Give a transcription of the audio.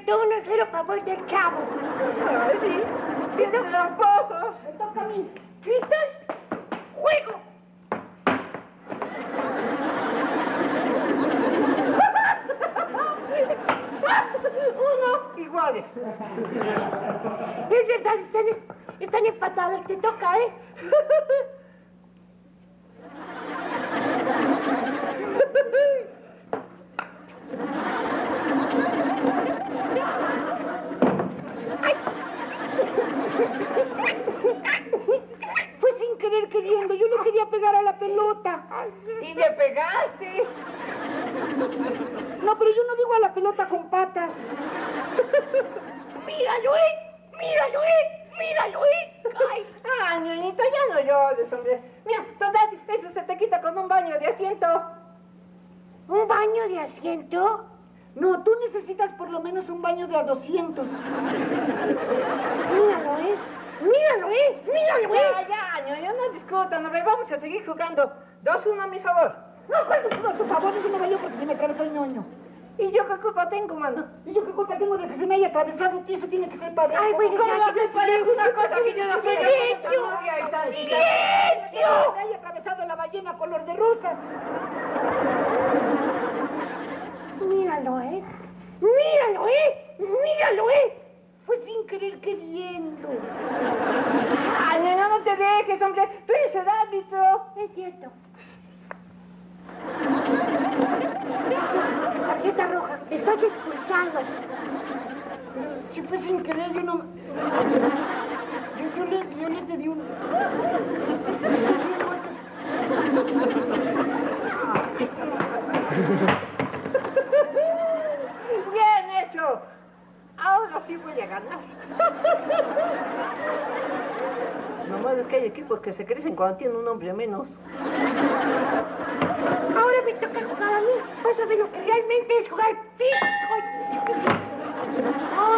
quedó 1-0 a favor del Chavo. Ay, sí. ¡Qué tramposos! Me toca a mí. ¿Listos? ¡Juego! Uno, iguales. Es verdad, están empatados. Te toca, ¿eh? Fue sin querer queriendo. Yo le quería pegar a la pelota. ¿Y le pegaste? No, pero yo no digo a la pelota con patas. ¡Míralo, ¡Míralo, ¡Míralo, ¡Ay! Ay, ñoñito, ya no llores, hombre. Mira, total, eso se te quita con un baño de asiento. ¿Un baño de asiento? No, tú necesitas por lo menos un baño de a 200. Míralo, Míralo, Míralo, Ya, ñoño, no discutan, no, vamos a seguir jugando. 2-1 a mi favor. No, ¿cuándo tú A tu favor, eso no valió porque se me atravesó el ñoño. ¿Y yo qué culpa tengo, mano? ¿Y yo qué culpa tengo de que se me haya atravesado? Y eso tiene que ser parejo. Ay, bueno, ¿Cómo ya, va a ser parejo una cosa que yo no sé? ¡Silencio! ¡Silencio! Me haya atravesado la ballena color de rosa. Míralo, Míralo, Míralo, Fue sin querer queriendo. Ay, no te dejes, hombre. Tú eres el árbitro. Es cierto. Eso es tarjeta roja. Estás expulsado. Si fue sin querer, yo no... Yo le di un... ¡Bien hecho! Ahora sí voy a ganar. Lo malo es que hay equipos que se crecen cuando tienen un hombre menos. Ahora me toca jugar a mí. Vas a ver lo que realmente es jugar físico.